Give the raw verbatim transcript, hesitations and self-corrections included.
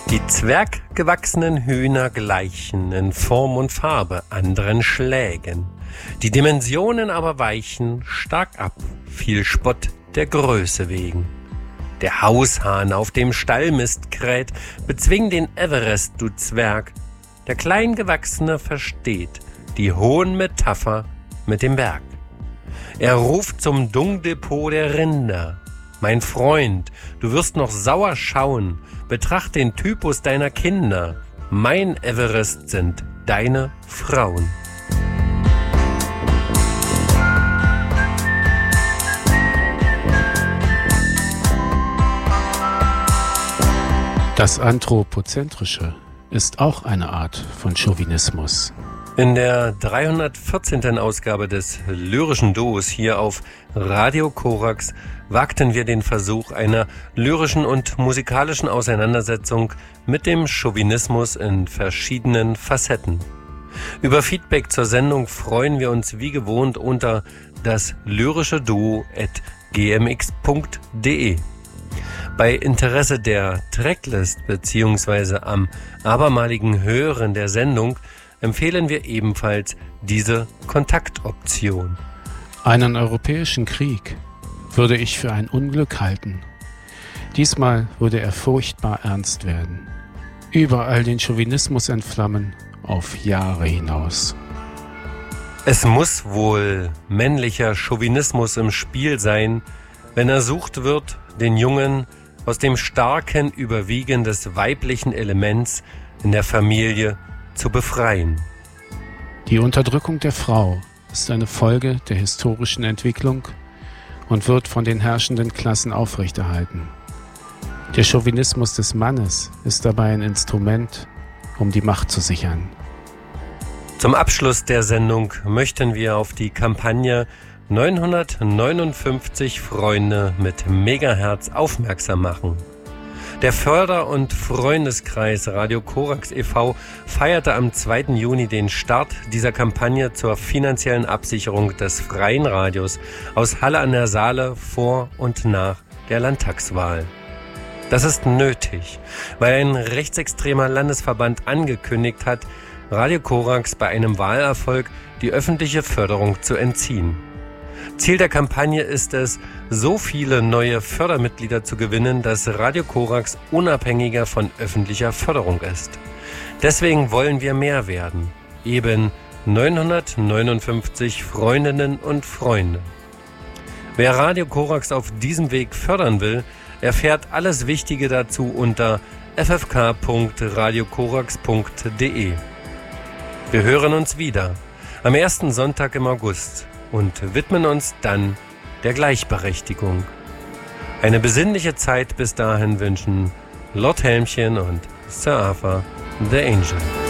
Die zwerggewachsenen Hühner gleichen in Form und Farbe anderen Schlägen. Die Dimensionen aber weichen stark ab, viel Spott der Größe wegen. Der Haushahn auf dem Stallmist kräht, bezwing den Everest, du Zwerg. Der Kleingewachsene versteht die hohen Metapher mit dem Berg. Er ruft zum Dungdepot der Rinder. Mein Freund, du wirst noch sauer schauen, betracht den Typus deiner Kinder. Mein Everest sind deine Frauen. Das Anthropozentrische ist auch eine Art von Chauvinismus. In der dreihundertvierzehnten Ausgabe des lyrischen Duos hier auf Radio Korax wagten wir den Versuch einer lyrischen und musikalischen Auseinandersetzung mit dem Chauvinismus in verschiedenen Facetten. Über Feedback zur Sendung freuen wir uns wie gewohnt unter das lyrische Duo at g m x punkt d e. Bei Interesse der Tracklist bzw. am abermaligen Hören der Sendung empfehlen wir ebenfalls diese Kontaktoption. Einen europäischen Krieg würde ich für ein Unglück halten. Diesmal würde er furchtbar ernst werden. Überall den Chauvinismus entflammen, auf Jahre hinaus. Es muss wohl männlicher Chauvinismus im Spiel sein, wenn ersucht wird, den Jungen aus dem starken Überwiegen des weiblichen Elements in der Familie zu befreien. Die Unterdrückung der Frau ist eine Folge der historischen Entwicklung und wird von den herrschenden Klassen aufrechterhalten. Der Chauvinismus des Mannes ist dabei ein Instrument, um die Macht zu sichern. Zum Abschluss der Sendung möchten wir auf die Kampagne neunhundertneunundfünfzig Freunde mit Megahertz aufmerksam machen. Der Förder- und Freundeskreis Radio Korax e V feierte am zweiten Juni den Start dieser Kampagne zur finanziellen Absicherung des freien Radios aus Halle an der Saale vor und nach der Landtagswahl. Das ist nötig, weil ein rechtsextremer Landesverband angekündigt hat, Radio Korax bei einem Wahlerfolg die öffentliche Förderung zu entziehen. Ziel der Kampagne ist es, so viele neue Fördermitglieder zu gewinnen, dass Radio Korax unabhängiger von öffentlicher Förderung ist. Deswegen wollen wir mehr werden, eben neunhundertneunundfünfzig Freundinnen und Freunde. Wer Radio Korax auf diesem Weg fördern will, erfährt alles Wichtige dazu unter f f k punkt radio korax punkt d e. Wir hören uns wieder am ersten Sonntag im August und widmen uns dann der Gleichberechtigung. Eine besinnliche Zeit bis dahin wünschen Lord Helmchen und Sir Arthur the Angel.